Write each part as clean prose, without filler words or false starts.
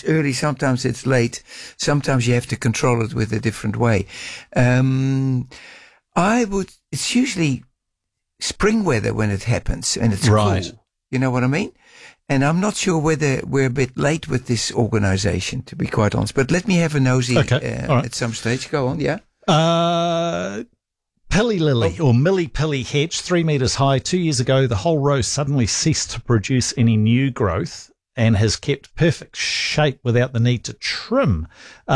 it's early, sometimes it's late. Sometimes you have to control it with a different way. It's usually spring weather when it happens and it's right. cool. You know what I mean? And I'm not sure whether we're a bit late with this organization, to be quite honest. But let me have a nosy at some stage. Go on, yeah. Pilly lily or Millie Pilly hedge, 3 metres high. 2 years ago, the whole row suddenly ceased to produce any new growth and has kept perfect shape without the need to trim.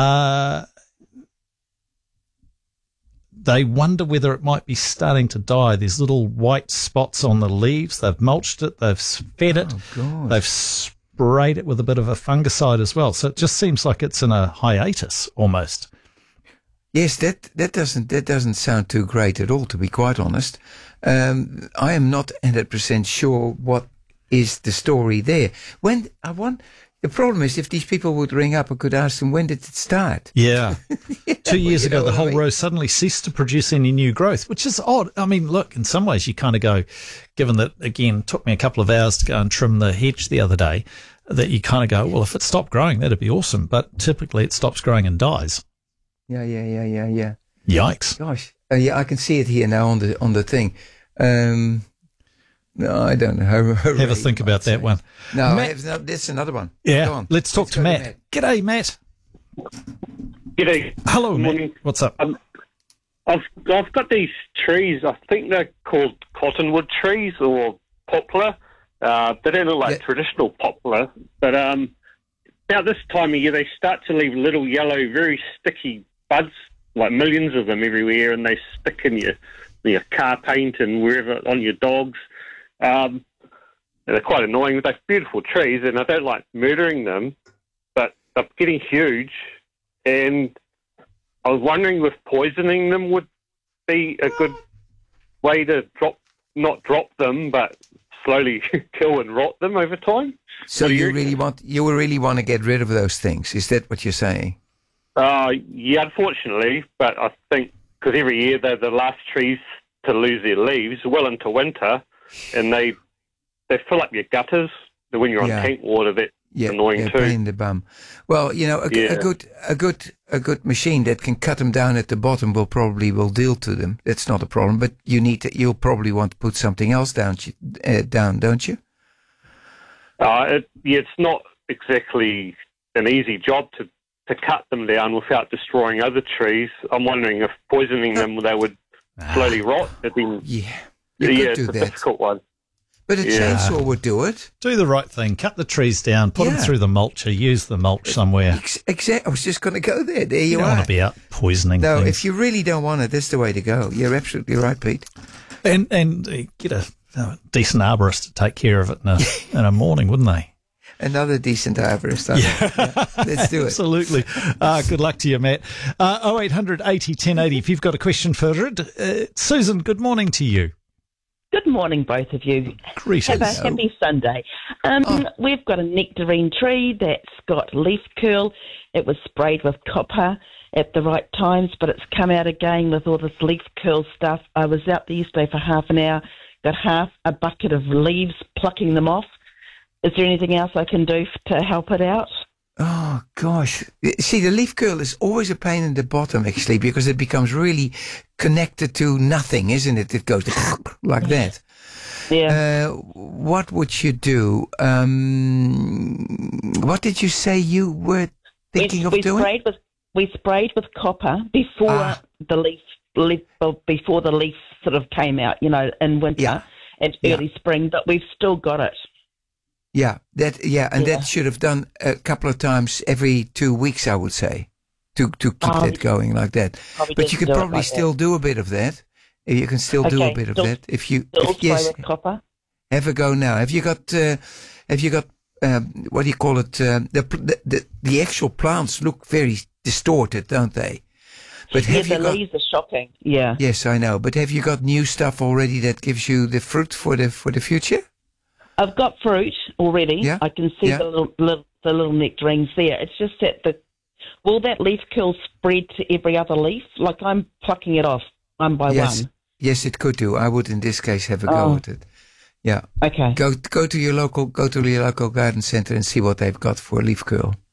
They wonder whether it might be starting to die. There's little white spots on the leaves. They've mulched it. They've fed it. God. They've sprayed it with a bit of a fungicide as well. So it just seems like it's in a hiatus almost. Yes, that doesn't sound too great at all, to be quite honest. I am not 100% sure what is the story there. The problem is, if these people would ring up, I could ask them, when did it start? Yeah. 2 years ago, the whole row suddenly ceased to produce any new growth, which is odd. I mean, look, in some ways you kind of go, given that, again, it took me a couple of hours to go and trim the hedge the other day, that you kind of go, well, if it stopped growing, that'd be awesome. But typically it stops growing and dies. Yeah. Yikes. Gosh. Yeah, I can see it here now on the thing. No, I don't know. Have a think about that one. No, Matt, that's another one. Yeah. Go on. Let's talk to Matt. G'day, Matt. G'day. Hello, Good Matt. morning. What's up? I've got these trees. I think they're called cottonwood trees or poplar. They don't look like traditional poplar, but about this time of year they start to leave little yellow, very sticky buds, like millions of them everywhere, and they stick in your car paint and wherever on your dogs. They're quite annoying. They're beautiful trees, and I don't like murdering them, but they're getting huge. And I was wondering if poisoning them would be a good way to not drop them, but slowly kill and rot them over time. So you really want to get rid of those things? Is that what you're saying? Yeah, unfortunately, but I think because every year they're the last trees to lose their leaves well into winter, and they fill up your gutters. So when you're on tank water, that's annoying too. Pain in the bum. Well, a good machine that can cut them down at the bottom will deal to them. That's not a problem. But you'll probably want to put something else down, don't you? It's not exactly an easy job to cut them down without destroying other trees. I'm wondering if poisoning them, they would slowly rot. You could it's do a that. difficult one. But a chainsaw would do it. Do the right thing. Cut the trees down. Put them through the mulcher. Use the mulch somewhere. Exactly. I was just going to go there. There you don't are. want to be out poisoning No, things. if you really don't want it, that's the way to go. You're absolutely right, Pete. And get a decent arborist to take care of it in a morning, wouldn't they? Another decent arborist. Let's do it. Absolutely. Good luck to you, Matt. 0800 80 1080 if you've got a question for Rid. Susan, good morning to you. Good morning, both of you. Greetings. Have a happy Sunday. We've got a nectarine tree that's got leaf curl. It was sprayed with copper at the right times, but it's come out again with all this leaf curl stuff. I was out there yesterday for half an hour, got half a bucket of leaves, plucking them off. Is there anything else I can do to help it out? Oh, gosh. See, the leaf curl is always a pain in the bottom, actually, because it becomes really connected to nothing, isn't it? It goes like that. Yeah. What would you do? What did you say you were thinking of doing? We sprayed with copper before the leaf sort of came out, in winter and early spring, but we've still got it. That should have done a couple of times every 2 weeks, I would say, to keep that going like that. But you could probably still do a bit of that. You can still do a bit of that if you. With copper. Have a go now. Have you got? What do you call it? The actual plants look very distorted, don't they? But the leaves are shocking. Yeah. Yes, I know. But have you got new stuff already that gives you the fruit for the future? I've got fruit already. Yeah. I can see the little nectarines there. It's just that will that leaf curl spread to every other leaf? Like I'm plucking it off one by one. Yes, it could do. I would in this case have a go at it. Yeah. Okay. Go to your local garden centre and see what they've got for leaf curl.